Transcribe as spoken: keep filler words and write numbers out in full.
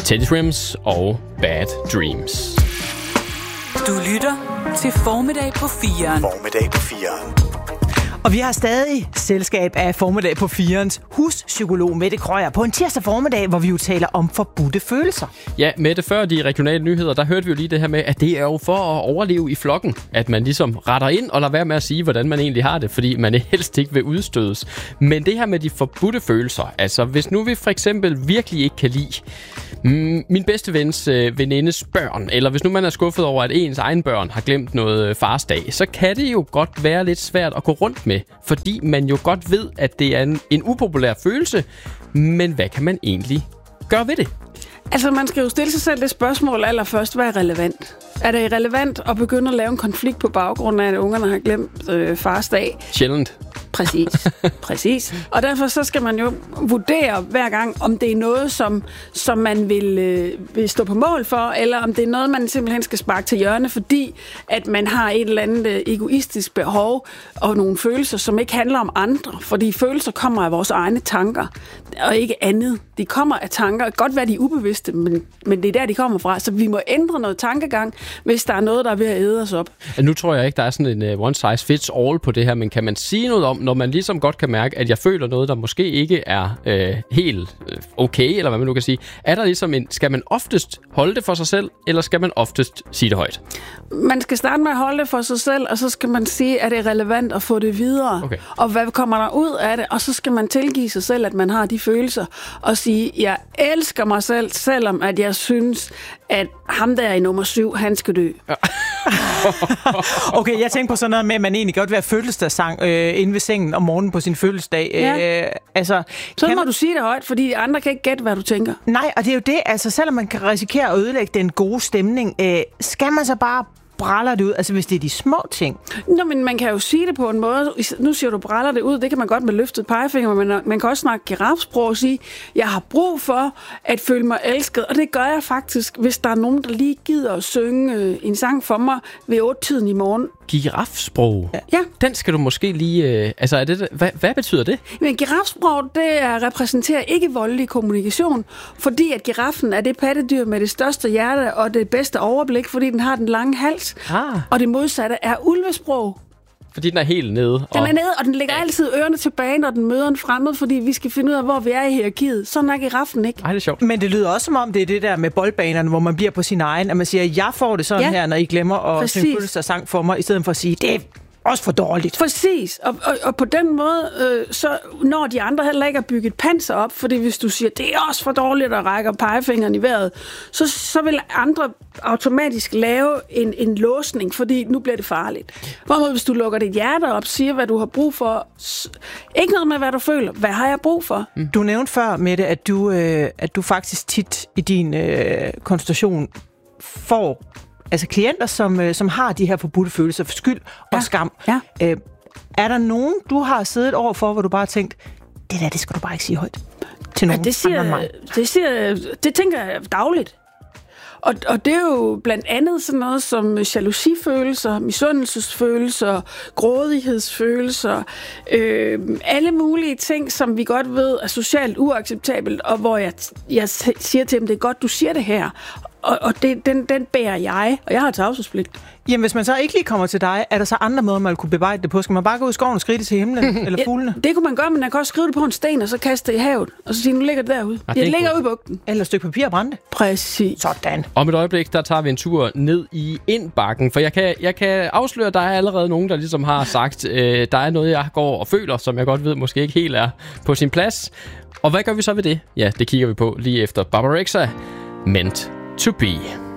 Teddy Swims og Bad Dreams. Du lytter til Formiddag på firen. Formiddag på firen. Og vi har stadig selskab af Formiddag på firens huspsykolog Mette Krøyer på en tirsdag formiddag, hvor vi jo taler om forbudte følelser. Ja, Mette, før de regionale nyheder, der hørte vi jo lige det her med, at det er jo for at overleve i flokken, at man ligesom retter ind og lader være med at sige, hvordan man egentlig har det, fordi man helst ikke vil udstødes. Men det her med de forbudte følelser, altså hvis nu vi for eksempel virkelig ikke kan lide mm, min bedste vens øh, venindes børn, eller hvis nu man er skuffet over, at ens egen børn har glemt noget øh, farsdag, så kan det jo godt være lidt svært at gå rundt med, fordi man jo godt ved, at det er en, en upopulær følelse, men hvad kan man egentlig gøre ved det? Altså, man skal jo stille sig selv det spørgsmål allerførst, hvad er relevant? Er det relevant at begynde at lave en konflikt på baggrund af, at ungerne har glemt øh, fars dag? Sjældent. Præcis. Præcis. Og derfor så skal man jo vurdere hver gang, om det er noget, som, som man vil, øh, vil stå på mål for, eller om det er noget, man simpelthen skal sparke til hjørne, fordi at man har et eller andet øh, egoistisk behov og nogle følelser, som ikke handler om andre. Fordi følelser kommer af vores egne tanker, og ikke andet. De kommer af tanker. Det kan godt være, de er ubevidste, men, men det er der, de kommer fra. Så vi må ændre noget tankegang, hvis der er noget, der er ved at æde os op. Nu tror jeg ikke, der er sådan en uh, one size fits all på det her, men kan man sige noget om, når man ligesom godt kan mærke, at jeg føler noget, der måske ikke er øh, helt øh, okay, eller hvad man nu kan sige. Er der ligesom en, skal man oftest holde det for sig selv, eller skal man oftest sige det højt? Man skal starte med at holde det for sig selv, og så skal man sige, at det er relevant at få det videre. Okay. Og hvad kommer der ud af det? Og så skal man tilgive sig selv, at man har de følelser, og sige, jeg elsker mig selv, selvom at jeg synes, at ham der i nummer syv, han skal dø. Ja. Okay, jeg tænker på sådan noget med, at man egentlig godt vil have fødselsdagssang øh, inde ved sengen om morgenen på sin fødselsdag. Ja. Øh, altså, så må man... du sige det højt, fordi de andre kan ikke gætte, hvad du tænker. Nej, og det er jo det, altså selvom man kan risikere at ødelægge den gode stemning, øh, skal man så bare bræller det ud, altså hvis det er de små ting? Nå, men man kan jo sige det på en måde. Nu siger du, bræller det ud. Det kan man godt med løftet pegefinger, men man kan også snakke girafsprog og sige, jeg har brug for at føle mig elsket, og det gør jeg faktisk, hvis der er nogen, der lige gider at synge en sang for mig ved otte-tiden i morgen. Girafsprog? Ja. Den skal du måske lige... Øh, altså, er det, hvad, hvad betyder det? Men girafsprog, det er, repræsenterer ikke voldelig kommunikation, fordi at giraffen er det pattedyr med det største hjerte og det bedste overblik, fordi den har den lange hals. Ah. Og det modsatte er ulvesprog. Fordi den er helt nede. Den og... er nede, og den lægger altid ørerne tilbage, når den møder en fremmed, fordi vi skal finde ud af, hvor vi er i hierarkiet. Sådan er giraffen ikke. Ej, det er sjovt. Men det lyder også som om, det er det der med boldbanerne, hvor man bliver på sin egen, at man siger, jeg får det sådan ja. her, når I glemmer at synge fødselsdagssang for mig, i stedet for at sige, det er også for dårligt. Præcis. Og, og, og på den måde, øh, så når de andre heller ikke at bygge et panser op, fordi hvis du siger, det er også for dårligt at række pegefingeren i vejret, så, så vil andre automatisk lave en, en låsning, fordi nu bliver det farligt. Hvorimod hvis du lukker dit hjerte op, siger, hvad du har brug for, ikke noget med, hvad du føler. Hvad har jeg brug for? Mm. Du nævnte før, Mette, at du, øh, at du faktisk tit i din øh, konsultation får altså klienter, som, som har de her forbudte følelser for skyld og ja. skam. Ja. Øh, er der nogen, du har siddet over for, hvor du bare har tænkt, det der, det skal du bare ikke sige højt til nogen ja, det siger, andre det, siger, det tænker jeg dagligt. Og, og det er jo blandt andet sådan noget som jalousifølelser, misundelsesfølelser, grådighedsfølelser, øh, alle mulige ting, som vi godt ved er socialt uacceptabelt, og hvor jeg, jeg siger til dem, det er godt, du siger det her. Og, og det, den, den bærer jeg, og jeg har tavshedspligt. Jamen, hvis man så ikke lige kommer til dig, er der så andre måder, man kunne bebrejde det på? Skal man bare gå ud i skoven og skride til himlen, eller fuglene? Ja, det kunne man gøre, men man kan også skrive det på en sten, og så kaste det i havet, og så sige, nu ligger det derude. Ja, det, det ligger ude i bugten. Eller et stykke papir og brænde. Præcis. Sådan. Om et øjeblik, der tager vi en tur ned i indbakken, for jeg kan, jeg kan afsløre, at der er allerede nogen, der ligesom har sagt, øh, der er noget, jeg går og føler, som jeg godt ved, måske ikke helt er på sin plads. Og hvad gør vi så ved det? Ja, det kigger vi på lige efter Barbara Rexha, Meant to Be.